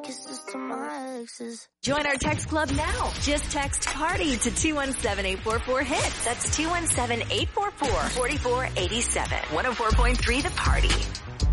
Kisses to my exes. Join our text club now. Just text PARTY to 217-844-HIT. That's 217-844-4487. 104.3 The Party.